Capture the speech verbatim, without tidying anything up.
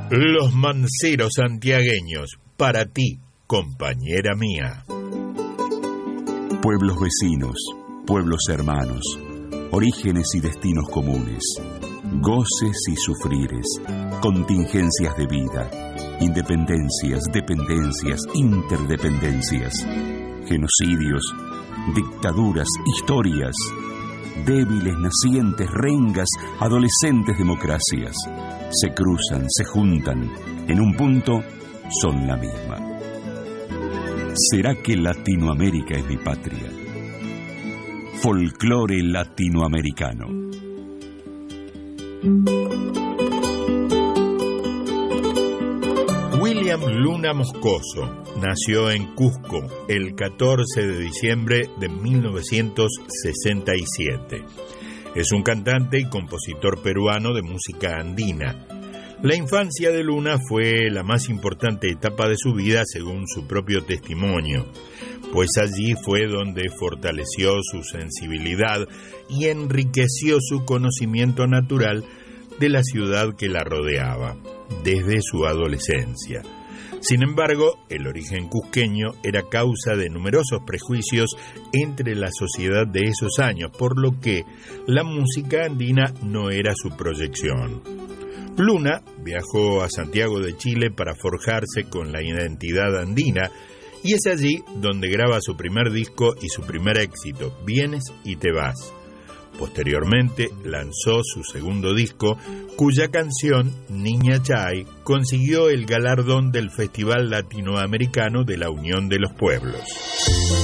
Los Manceros santiagueños, para ti, compañera mía. Pueblos vecinos, pueblos hermanos, orígenes y destinos comunes, goces y sufrires, contingencias de vida, independencias, dependencias, interdependencias, genocidios, dictaduras, historias, débiles, nacientes, rengas, adolescentes democracias, se cruzan, se juntan, en un punto son la misma. ¿Será que Latinoamérica es mi patria? Folclore latinoamericano. William Luna Moscoso nació en Cusco el catorce de diciembre de mil novecientos sesenta y siete. Es un cantante y compositor peruano de música andina. La infancia de Luna fue la más importante etapa de su vida según su propio testimonio, pues allí fue donde fortaleció su sensibilidad y enriqueció su conocimiento natural de la ciudad que la rodeaba, desde su adolescencia. Sin embargo, el origen cusqueño era causa de numerosos prejuicios entre la sociedad de esos años, por lo que la música andina no era su proyección. Luna viajó a Santiago de Chile para forjarse con la identidad andina, y es allí donde graba su primer disco y su primer éxito, Vienes y te vas. Posteriormente lanzó su segundo disco, cuya canción, Niña Chay, consiguió el galardón del Festival Latinoamericano de la Unión de los Pueblos.